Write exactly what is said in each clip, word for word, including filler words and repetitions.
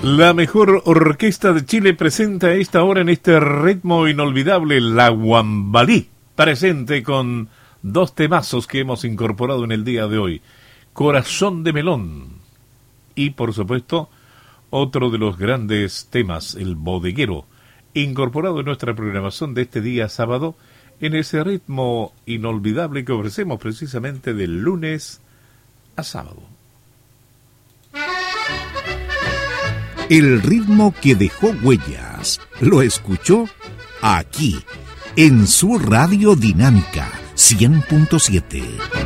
La mejor orquesta de Chile presenta a esta hora en este ritmo inolvidable La Guambalí, presente con dos temazos que hemos incorporado en el día de hoy, Corazón de Melón y por supuesto otro de los grandes temas, El Bodeguero, incorporado en nuestra programación de este día sábado en ese ritmo inolvidable que ofrecemos precisamente del lunes a sábado. El ritmo que dejó huellas, lo escuchó aquí, en su Radio Dinámica cien punto siete.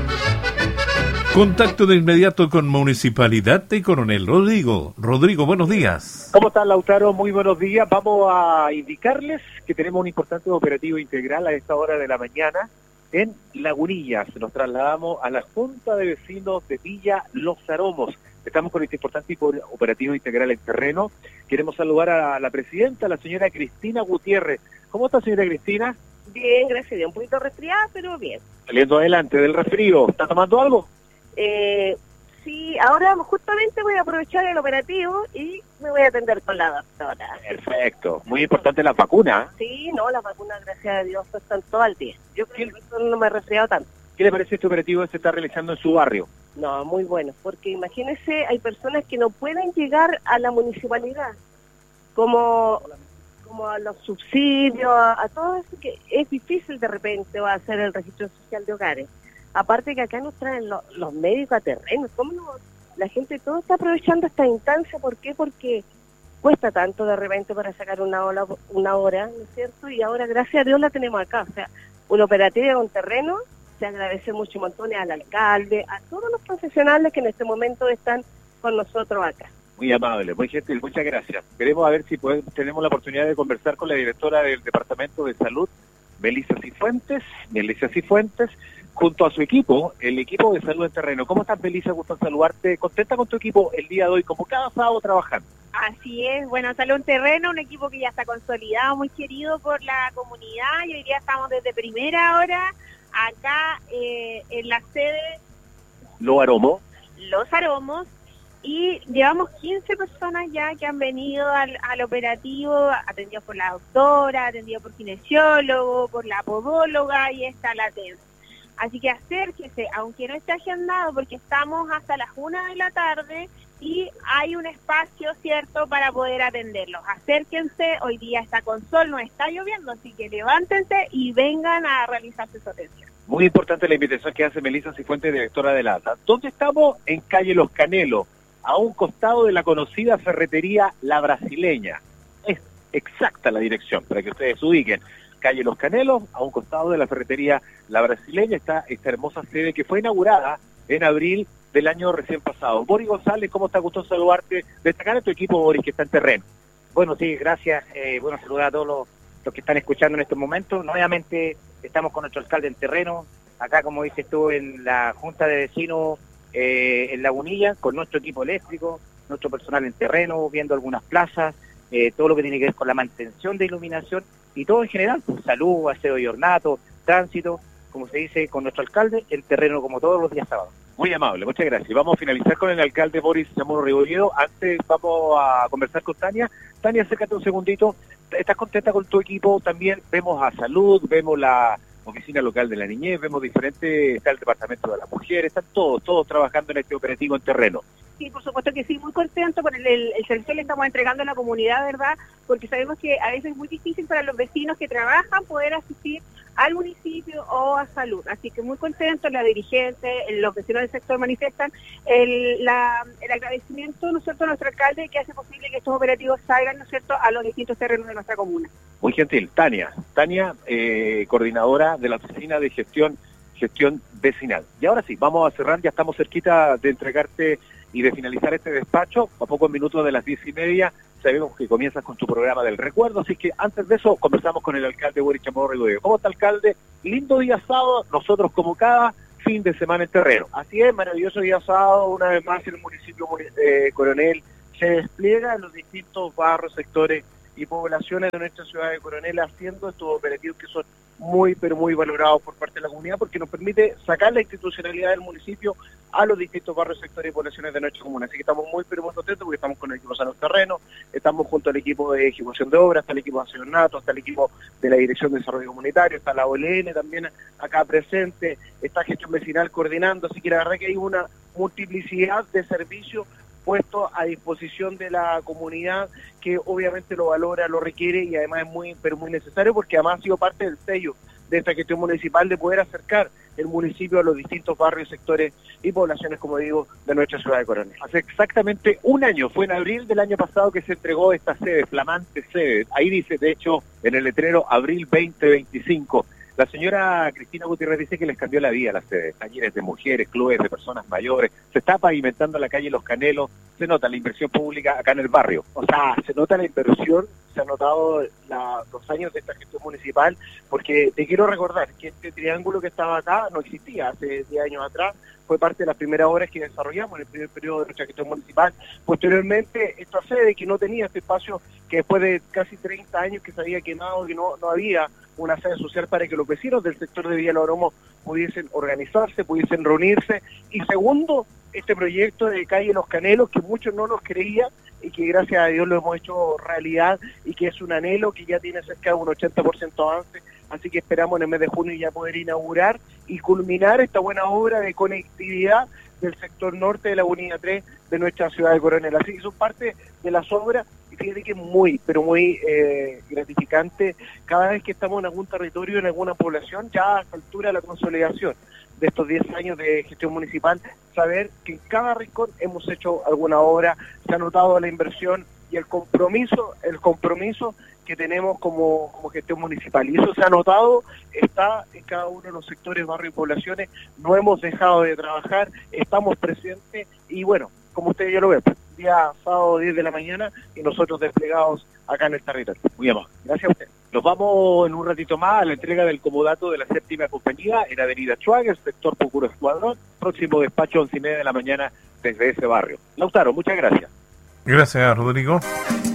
Contacto de inmediato con Municipalidad de Coronel. Rodrigo, Rodrigo, buenos días. ¿Cómo están, Lautaro? Muy buenos días. Vamos a indicarles que tenemos un importante operativo integral a esta hora de la mañana en Lagunillas. Nos trasladamos a la Junta de Vecinos de Villa Los Aromos. Estamos con este importante operativo integral en terreno. Queremos saludar a la presidenta, la señora Cristina Gutiérrez. ¿Cómo está, señora Cristina? Bien, gracias a Dios. Un poquito resfriada, pero bien. Saliendo adelante del resfrío. ¿Está tomando algo? Eh, sí, ahora justamente voy a aprovechar el operativo y me voy a atender con la doctora. Perfecto. Muy importante la vacuna. Sí, no, las vacunas, gracias a Dios, están todo al día. Yo creo que eso no me he resfriado tanto. ¿Qué le parece este operativo que se está realizando en su barrio? No, muy bueno, porque imagínese, hay personas que no pueden llegar a la municipalidad, como, como a los subsidios, a, a todo eso, que es difícil de repente va a hacer el registro social de hogares. Aparte que acá nos traen lo, los médicos a terreno, ¿cómo no? La gente todo está aprovechando esta instancia, ¿por qué? Porque cuesta tanto de repente para sacar una hora, una hora, ¿no es cierto? Y ahora, gracias a Dios, la tenemos acá, o sea, un operativo con terreno. Se agradece mucho montones al alcalde, a todos los profesionales que en este momento están con nosotros acá. Muy amable, muy gentil, muchas gracias. Queremos a ver si podemos, tenemos la oportunidad de conversar con la directora del Departamento de Salud, Melissa Cifuentes, Melissa Cifuentes, junto a su equipo, el equipo de salud en terreno. ¿Cómo estás, Melissa? Gusto en saludarte. ¿Contenta con tu equipo el día de hoy, como cada sábado trabajando? Así es, bueno, Salud en Terreno, un equipo que ya está consolidado, muy querido por la comunidad, y hoy día estamos desde primera hora acá eh, en la sede Los Aromos. Los Aromos, y llevamos quince personas ya que han venido al, al operativo, atendidos por la doctora, atendidos por kinesiólogo, por la podóloga, y está la T E D. Así que acérquese, aunque no esté agendado, porque estamos hasta las una de la tarde y hay un espacio, ¿cierto?, para poder atenderlos. Acérquense, hoy día está con sol, no está lloviendo, así que levántense y vengan a realizarse su atención. Muy importante la invitación que hace Melissa Cifuentes, directora de LATA. ¿Dónde estamos? En calle Los Canelos, a un costado de la conocida ferretería La Brasileña. Es exacta la dirección, para que ustedes se ubiquen. Calle Los Canelos, a un costado de la ferretería La Brasileña, está esta hermosa sede que fue inaugurada en abril del año recién pasado. Boris González, ¿cómo está? Gusto saludarte. Destacar a tu equipo, Boris, que está en terreno. Bueno, sí, gracias. Eh, bueno, saludar a todos los, los que están escuchando en estos momentos. Nuevamente estamos con nuestro alcalde en terreno, acá, como dices tú, en la Junta de Vecinos eh, en Lagunilla, con nuestro equipo eléctrico, nuestro personal en terreno, viendo algunas plazas, eh, todo lo que tiene que ver con la mantención de iluminación y todo en general, pues, salud, aseo y ornato, tránsito, como se dice, con nuestro alcalde en terreno como todos los días sábados. Muy amable, muchas gracias. Vamos a finalizar con el alcalde Boris Chamorro Rebolledo. Antes vamos a conversar con Tania. Tania, acércate un segundito. ¿Estás contenta con tu equipo? También vemos a Salud, vemos la Oficina Local de la Niñez, vemos diferentes, está el Departamento de la Mujer, están todos, todos trabajando en este operativo en terreno. Sí, por supuesto que sí, muy contento con el, el, el servicio que le estamos entregando a la comunidad, ¿verdad? Porque sabemos que a veces es muy difícil para los vecinos que trabajan poder asistir al municipio o a salud. Así que muy contentos, la dirigente, los vecinos del sector manifiestan el, la, el agradecimiento, ¿no es cierto?, a nuestro alcalde, que hace posible que estos operativos salgan, ¿no es cierto?, a los distintos terrenos de nuestra comuna. Muy gentil. Tania, Tania, eh, coordinadora de la Oficina de Gestión, Gestión Vecinal. Y ahora sí, vamos a cerrar, ya estamos cerquita de entregarte y de finalizar este despacho, a pocos minutos de las diez y media. Sabemos que comienzas con tu programa del recuerdo, así que antes de eso conversamos con el alcalde Boris Chamorro Rebolledo. ¿Cómo está, alcalde? Lindo día sábado, nosotros como cada fin de semana en terreno. Así es, maravilloso día sábado, una vez más el municipio eh, Coronel se despliega en los distintos barrios, sectores y poblaciones de nuestra ciudad de Coronel haciendo estos operativos que son muy, pero muy valorados por parte de la comunidad, porque nos permite sacar la institucionalidad del municipio a los distintos barrios, sectores y poblaciones de nuestra comuna. Así que estamos muy, pero muy contentos porque estamos con el equipo de Sanos Terrenos, estamos junto al equipo de ejecución de obras, está el equipo de Nato, está el equipo de la Dirección de Desarrollo Comunitario, está la O L N también acá presente, está Gestión Vecinal coordinando, así que la verdad que hay una multiplicidad de servicios puesto a disposición de la comunidad que obviamente lo valora, lo requiere y además es muy, pero muy necesario porque además ha sido parte del sello de esta gestión municipal de poder acercar el municipio a los distintos barrios, sectores y poblaciones, como digo, de nuestra ciudad de Coronel. Hace exactamente un año, fue en abril del año pasado que se entregó esta sede, flamante sede. Ahí dice, de hecho, en el letrero abril veinte veinticinco. La señora Cristina Gutiérrez dice que les cambió la vida a la sede. Talleres de mujeres, clubes de personas mayores. Se está pavimentando la calle Los Canelos. Se nota la inversión pública acá en el barrio. O sea, se nota la inversión, se ha notado la, los años de esta gestión municipal, porque te quiero recordar que este triángulo que estaba acá no existía hace diez años atrás. Fue parte de las primeras obras que desarrollamos en el primer periodo de nuestra gestión municipal. Posteriormente, esta sede que no tenía este espacio, que después de casi treinta años que se había quemado, que no, no había una sede social para que los vecinos del sector de Villa Loromo pudiesen organizarse, pudiesen reunirse. Y segundo, este proyecto de calle Los Canelos, que muchos no nos creían y que gracias a Dios lo hemos hecho realidad y que es un anhelo que ya tiene cerca de un ochenta por ciento avance. Así que esperamos en el mes de junio ya poder inaugurar y culminar esta buena obra de conectividad del sector norte de la Unidad tres de nuestra ciudad de Coronel. Así que son parte de las obras y fíjate que es muy, pero muy eh, gratificante cada vez que estamos en algún territorio, en alguna población, ya a esta altura de la consolidación de estos diez años de gestión municipal, saber que en cada rincón hemos hecho alguna obra, se ha notado la inversión y el compromiso, el compromiso que tenemos como, como gestión municipal. Y eso se ha notado, está en cada uno de los sectores, barrios y poblaciones, no hemos dejado de trabajar, estamos presentes y bueno, como ustedes ya lo ven, día sábado diez de la mañana y nosotros desplegados acá en el territorio. Muy amable. Gracias a usted. Nos vamos en un ratito más a la entrega del comodato de la séptima compañía en Avenida Schwager, sector Pucuro Escuadrón, próximo despacho once y media de la mañana desde ese barrio. Lautaro, muchas gracias. Gracias, Rodrigo.